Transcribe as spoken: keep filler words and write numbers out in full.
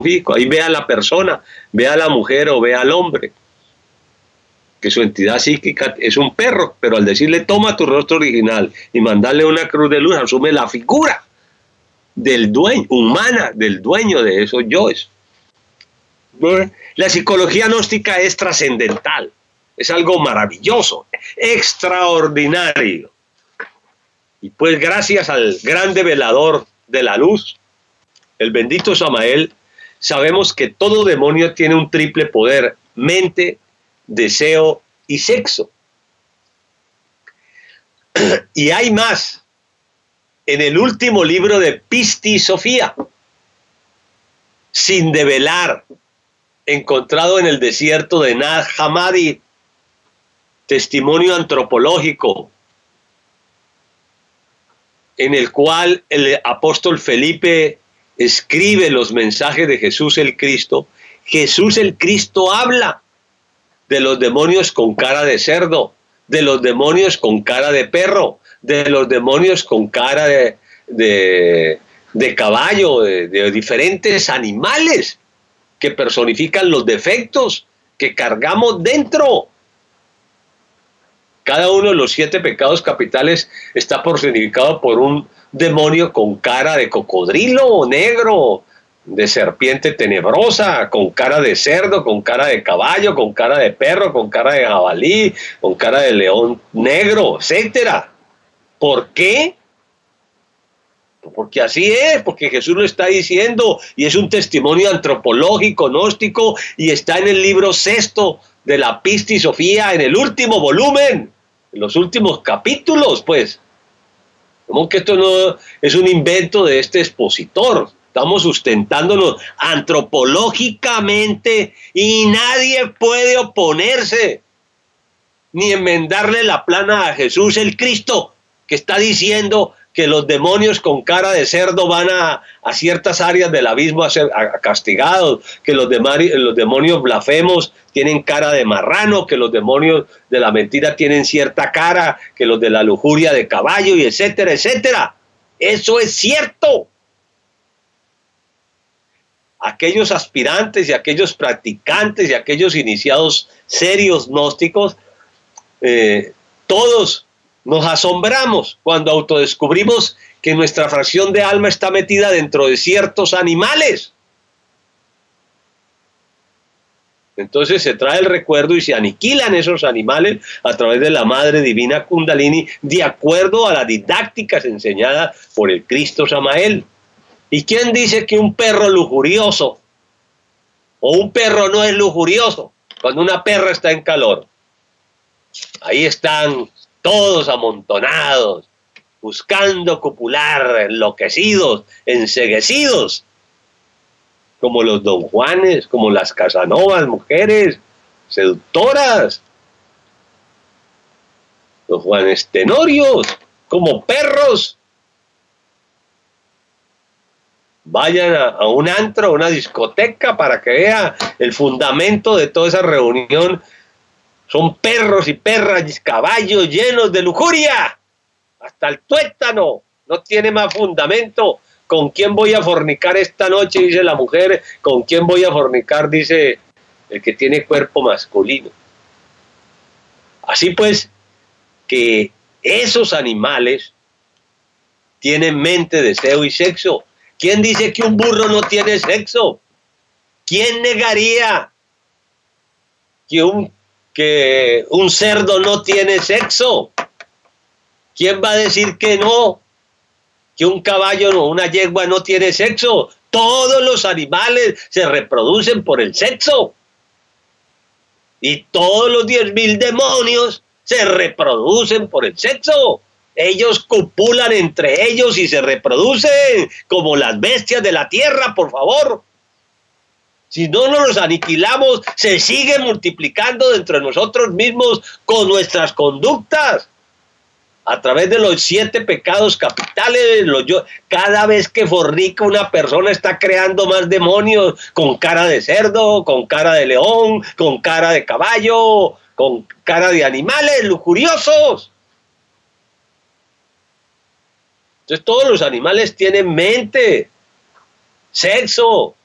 físico. Ahí ve a la persona, ve a la mujer o ve al hombre, que su entidad psíquica es un perro, pero al decirle toma tu rostro original y mandarle una cruz de luz, asume la figura del dueño, humana, del dueño de esos yoes. La psicología gnóstica es trascendental, es algo maravilloso, extraordinario. Y pues gracias al grande velador de la luz, el bendito Samael, sabemos que todo demonio tiene un triple poder: mente, deseo y sexo. Y hay más. En el último libro de Pisti Sofía, sin develar, encontrado en el desierto de Nag Hammadi, testimonio antropológico, en el cual el apóstol Felipe escribe los mensajes de Jesús el Cristo. Jesús el Cristo habla de los demonios con cara de cerdo, de los demonios con cara de perro, de los demonios con cara de, de, de caballo, de, de diferentes animales que personifican los defectos que cargamos dentro. Cada uno de los siete pecados capitales está personificado por un demonio con cara de cocodrilo negro, de serpiente tenebrosa, con cara de cerdo, con cara de caballo, con cara de perro, con cara de jabalí, con cara de león negro, etcétera. ¿Por qué? Porque así es, porque Jesús lo está diciendo, y es un testimonio antropológico, gnóstico, y está en el libro sexto de la Pisti Sofía, en el último volumen, en los últimos capítulos, pues. Como que esto no es un invento de este expositor. Estamos sustentándonos antropológicamente y nadie puede oponerse ni enmendarle la plana a Jesús el Cristo, que está diciendo que los demonios con cara de cerdo van a, a ciertas áreas del abismo a ser a, a castigados, que los, demari, los demonios blasfemos tienen cara de marrano, que los demonios de la mentira tienen cierta cara, que los de la lujuria de caballo, y etcétera, etcétera. Eso es cierto. Aquellos aspirantes y aquellos practicantes y aquellos iniciados serios gnósticos, eh, todos nos asombramos cuando autodescubrimos que nuestra fracción de alma está metida dentro de ciertos animales. Entonces se trae el recuerdo y se aniquilan esos animales a través de la Madre Divina Kundalini, de acuerdo a las didácticas enseñadas por el Cristo Samael. ¿Y quién dice que un perro lujurioso o un perro no es lujurioso cuando una perra está en calor? Ahí están todos amontonados, buscando copular, enloquecidos, enceguecidos, como los Don Juanes, como las Casanovas, mujeres seductoras, los Juanes Tenorios, como perros. Vayan a, a un antro, a una discoteca, para que vea el fundamento de toda esa reunión. Son perros y perras, caballos llenos de lujuria, hasta el tuétano, no tiene más fundamento. ¿Con quién voy a fornicar esta noche?, dice la mujer. ¿Con quién voy a fornicar?, dice el que tiene cuerpo masculino. Así pues, que esos animales tienen mente, deseo y sexo. ¿Quién dice que un burro no tiene sexo? ¿Quién negaría que un que un cerdo no tiene sexo? ¿Quién va a decir que no? Que un caballo o una yegua no tiene sexo. Todos los animales se reproducen por el sexo. Y todos los diez mil demonios se reproducen por el sexo. Ellos copulan entre ellos y se reproducen como las bestias de la tierra, por favor. Si no nos los aniquilamos, se sigue multiplicando dentro de nosotros mismos con nuestras conductas. A través de los siete pecados capitales, los yo, cada vez que fornica una persona está creando más demonios con cara de cerdo, con cara de león, con cara de caballo, con cara de animales lujuriosos. Entonces todos los animales tienen mente, sexo,